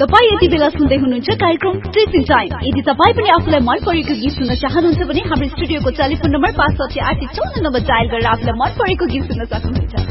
तपाई यति बेला सुन्दै हुनुहुन्छ कार्यक्रम टेस्टिङ टाइम। यदि तपाई पनि आफुलाई मन परेको गीत सुन्न चाहनुहुन्छ भने हाम्रो स्टुडियोको टेलिफोन नम्बर 56854 डायल गरेर आफुलाई मन परेको गीत सुन्न सक्नुहुन्छ।